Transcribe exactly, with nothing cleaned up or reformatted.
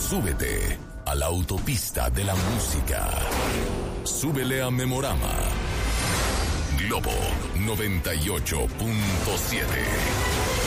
Súbete a la autopista de la música. Súbele a Memorama. Globo noventa y ocho punto siete.